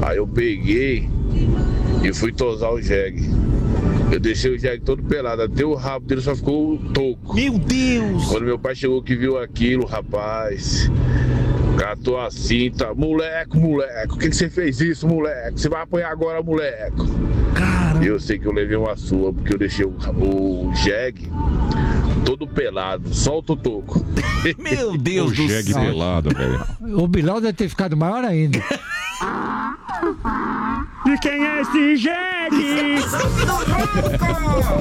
Aí eu peguei e fui tosar o jegue. Eu deixei o jegue todo pelado, até o rabo dele só ficou o toco. Meu Deus! Quando meu pai chegou que viu aquilo, rapaz, catou a cinta. Moleque, o que você fez isso, moleque? Você vai apanhar agora, moleque. Cara, E eu sei que eu levei uma sua, porque eu deixei o jegue todo pelado, só o toco. meu Deus O do jegue céu. pelado, velho. O Bilal deve ter ficado maior ainda. E quem é esse jegue?